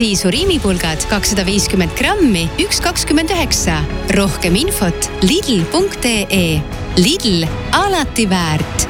Surimiipulgad 250 grammi, 1,29. Rohkem infot lidl.ee. Lidl, alati väärt.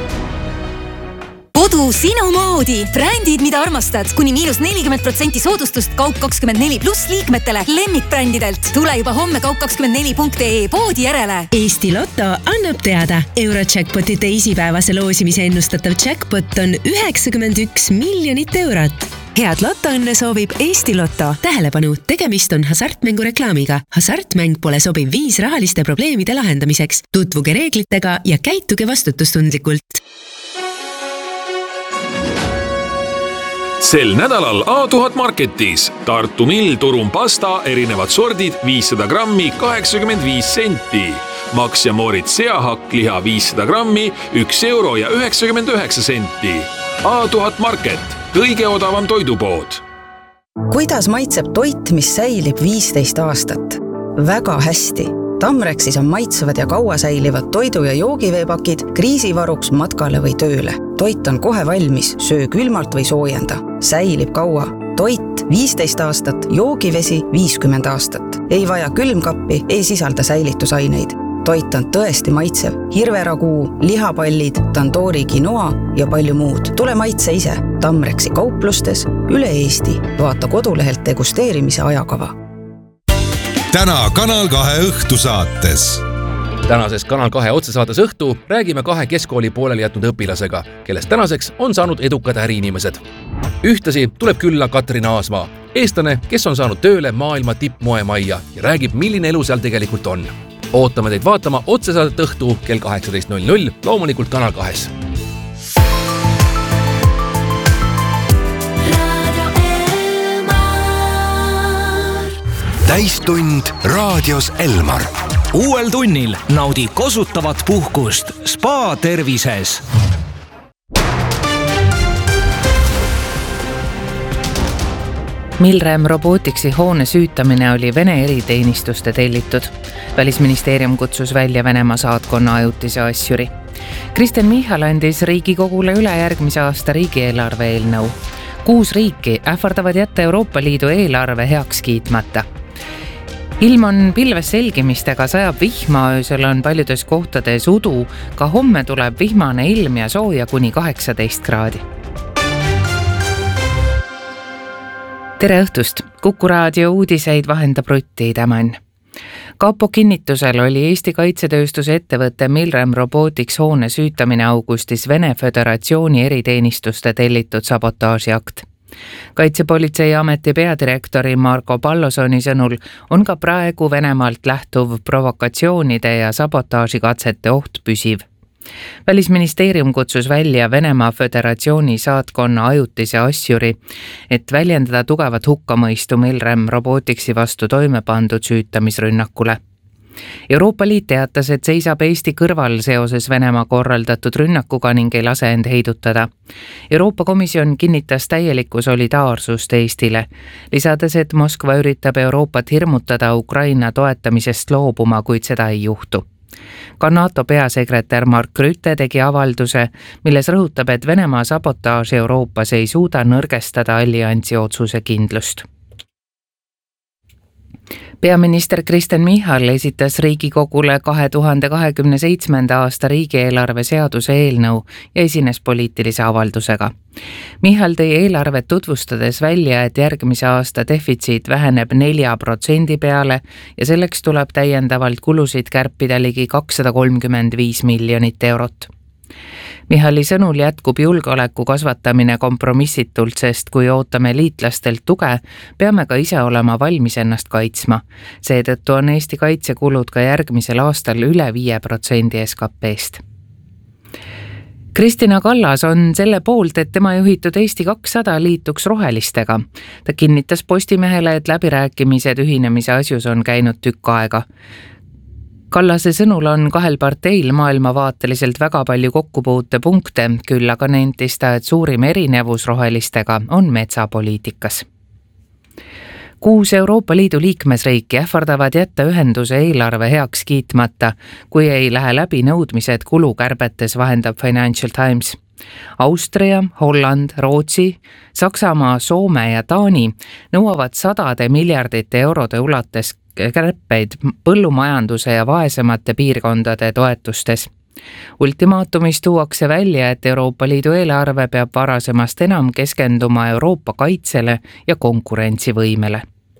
Kodu sinu moodi. Brändid, mida armastad. Kuni -40% soodustust Kaup24 pluss liikmetele lemmikbrändidelt. Tule juba homme Kaup24.ee poodi järele. Eesti Lotto annab teada. Eurojackpoti teisipäevase loosimise ennustatav jackpot on 91 miljonit eurot. Head lottoõnne soovib Eesti Lotto. Tähelepanu, tegemist on hasartmängu reklaamiga. Hasartmäng pole sobiv viis rahaliste probleemide lahendamiseks. Tutvuge reeglitega ja käituge vastutustundlikult. Sel nädalal A1000 Marketis Tartu Mill Turum pasta erinevad sordid 500 grammi 85 senti. Max ja Moritz seahakk liha 500 grammi 1 euro ja 99 senti. A1000 Market, kõige odavam toidupood. Kuidas maitseb toit, mis säilib 15 aastat? Väga hästi. Tamrexis on maitsevad ja kaua säilivad toidu- ja joogiveepakid kriisivaruks matkale või tööle. Toit on kohe valmis, söö külmalt või soojenda. Säilib kaua. Toit 15 aastat, joogivesi 50 aastat. Ei vaja külmkappi, ei sisalda säilitusaineid. Toit on tõesti maitsev. Hirveraguu, lihapallid, tandoori quinoa ja palju muud. Tule maitse ise. Tamrexi kauplustes üle Eesti. Vaata kodulehelt degusteerimise ajakava. Täna Kanal 2 õhtusaates. Tänases Kanal 2 otsesaates õhtu räägime 2 keskkooli pooleli jätnud õpilasega, kellest tänaseks on saanud edukad äriinimesed. Ühtlasi tuleb külla Katrin Aasmaa, eestlane, kes on saanud tööle maailma tippmoemajja ja räägib, milline elu seal tegelikult on. Ootame teid vaatama otsesaadet õhtu kell 18.00, loomulikult Kanal 2. Täistund raadios Elmar. Uuel tunnil naudi kosutavat puhkust Spa tervises. Milrem Roboticsi hoone süütamine oli Vene eriteenistuste tellitud. Välisministeerium kutsus välja Venemaa saatkonna ajutise asjuri. Kristen Michal andis Riigikogule üle järgmise aasta riigieelarve eelnõu. 6 riiki ähvardavad jätta Euroopa Liidu eelarve heaks kiitmata. Ilm on pilves selgimistega, sajab vihma, öösel on paljudes kohtades udu, ka homme tuleb vihmane ilm ja sooja kuni 18 kraadi. Tere õhtust! Kuku raadio uudiseid vahendab Rutti Tämmann. Kapo kinnitusel oli Eesti kaitsetööstuse ettevõtte Milrem Robotics hoone süütamine augustis Vene Föderatsiooni eriteenistuste tellitud sabotaažiakt. Kaitsepolitseiameti peadirektori Marko Pallosoni sõnul on ka praegu Venemaalt lähtuv provokatsioonide ja sabotaažikatsete oht püsiv. Välisministeerium kutsus välja Venemaa Föderatsiooni saatkonna ajutise asjuri, et väljendada tugevat hukkamõistu Milrem Roboticsi vastu toime pandud süütamisrünnakule. Euroopa Liit teatas, et seisab Eesti kõrval seoses Venemaa korraldatud rünnakuga ning ei lase end heidutada. Euroopa Komisjon kinnitas täielikku solidaarsust Eestile, lisades, et Moskva üritab Euroopat hirmutada Ukraina toetamisest loobuma, kuid seda ei juhtu. Ka NATO peasekretär Mark Rutte tegi avalduse, milles rõhutab, et Venemaa sabotaaž Euroopas ei suuda nõrgestada alliansi otsuse kindlust. Peaminister Kristen Michal esitas Riigikogule 2027. aasta riigieelarve seaduse eelnõu ja esines poliitilise avaldusega. Michal tõi eelarvet tutvustades välja, et järgmise aasta defitsiit väheneb 4% peale ja selleks tuleb täiendavalt kulusid kärpida ligi 235 miljonit eurot. Michali sõnul jätkub julgeoleku kasvatamine kompromissitult, sest kui ootame liitlastelt tuge, peame ka ise olema valmis ennast kaitsma. Seetõttu on Eesti kaitsekulud ka järgmisel aastal üle 5% SKP-st. Kristina Kallas on selle poolt, et tema juhitud Eesti 200 liituks rohelistega. Ta kinnitas Postimehele, et läbirääkimised ühinemise asjus on käinud tükk aega. Kallase sõnul on 2 parteil maailmavaateliselt väga palju kokkupuutepunkte, küll aga nentis ta, et suurim erinevus rohelistega on metsapoliitikas. 6 Euroopa Liidu liikmesriiki ähvardavad jätta ühenduse eelarve heaks kiitmata, kui ei lähe läbi nõudmised kulukärbetes, vahendab Financial Times. Austria, Holland, Rootsi, Saksamaa, Soome ja Taani nõuavad 100 miljardite eurode ulates kärpeid põllumajanduse ja vaesemate piirkondade toetustes. Ultimaatumis tuuakse välja, et Euroopa Liidu eelarve peab varasemast enam keskenduma Euroopa kaitsele ja konkurentsivõimele.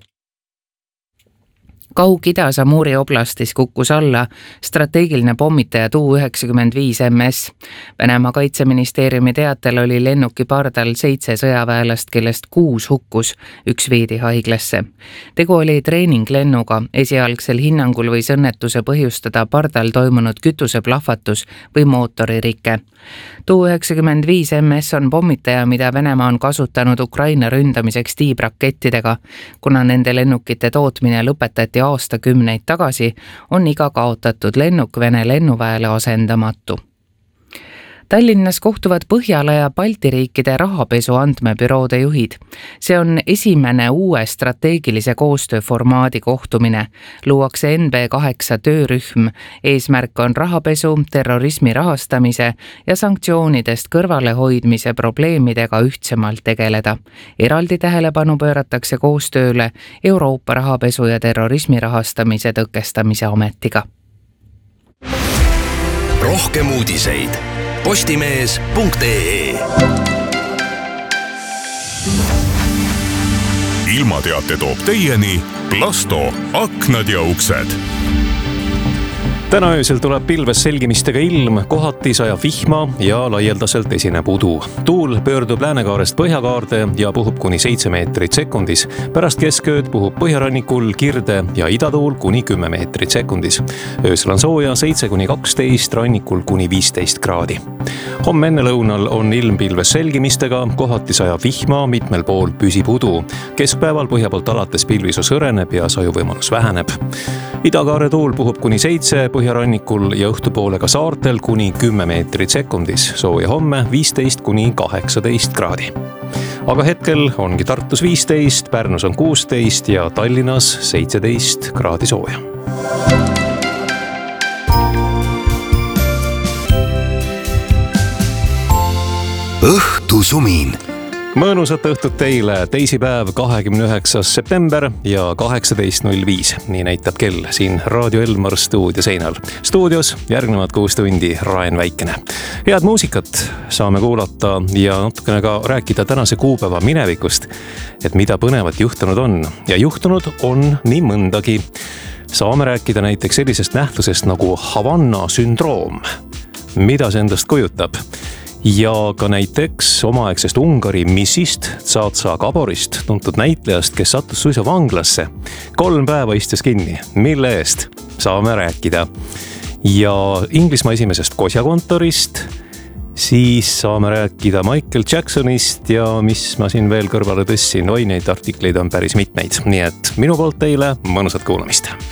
Kaug-Idas Amuri oblastis kukkus alla strateegiline pommitaja Tu-95 MS. Venemaa kaitseministeeriumi teatel oli lennuki pardal 7 sõjaväelast, kellest 6 hukkus, 1 viidi haiglasse. Tegu oli treeninglennuga, esialgsel hinnangul võis õnnetuse põhjustada pardal toimunud kütuseplahvatus või mootoririke. Tu-95 MS on pommitaja, mida Venemaa on kasutanud Ukraina ründamiseks tiibrakettidega. Kuna nende lennukite tootmine lõpetati aastakümneid tagasi, on iga kaotatud lennuk Vene lennuväele asendamatu. Tallinnas kohtuvad Põhjala ja Balti riikide rahapesu andmebüroode juhid. See on esimene uue strateegilise koostööformaadi kohtumine. Luuakse NB8 töörühm. Eesmärk on rahapesu, terrorismi rahastamise ja sanktsioonidest kõrvalehoidmise probleemidega ühtsemalt tegeleda. Eraldi tähelepanu pööratakse koostööle Euroopa rahapesu ja terrorismi rahastamise tõkestamise ametiga. Rohkem uudiseid postimees.ee. Ilmateate toob teieni Plasto aknad ja uksed. Täna öösel tuleb pilves selgimistega ilm, kohati sajab vihma ja laialdaselt esineb udu. Tuul pöördub läänekaarest põhjakaarde ja puhub kuni 7 meetrit sekundis. Pärast keskööd puhub põhjarannikul kirde ja idatuul kuni 10 meetrit sekundis. Öösel on sooja 7-12, rannikul kuni 15 kraadi. Homme enne lõunal on ilm pilves selgimistega, kohati sajab vihma, mitmel pool püsib udu. Keskpäeval põhja poolt alates pilvisus hõreneb ja sajuvõimalus väheneb. Idakaare tuul puhub kuni 7, põhjarannikul ja õhtupoole ka saartel kuni 10 meetrit sekundis. Sooja homme 15-18 kraadi. Aga hetkel ongi Tartus 15, Pärnus on 16 ja Tallinnas 17 kraadi sooja. Õhtusumin. Mõnusat õhtut teile, teisipäev 29. september ja 18.05. Nii näitab kell siin Raadio Elmar stuudio seinal. Stuudios järgnevad 6 tundi Raen Väikene. Head muusikat saame kuulata ja natukene ka rääkida tänase kuupäeva minevikust, et mida põnevat juhtunud on. Ja juhtunud on nii mõndagi. Saame rääkida näiteks sellisest nähtusest nagu Havanna sündroom. Mida see endast kujutab? Ja ka näiteks omaaegsest Ungari missist, Tsatsa Gaborist, tuntud näitlejast, kes sattus suisa vanglasse. 3 päeva istus kinni, mille eest saame rääkida. Ja Inglismaa esimesest kosjakontorist, siis saame rääkida Michael Jacksonist ja mis ma siin veel kõrvale tõssin, neid artikleid on päris mitmeid. Nii et minu poolt teile mõnusat kuulamist.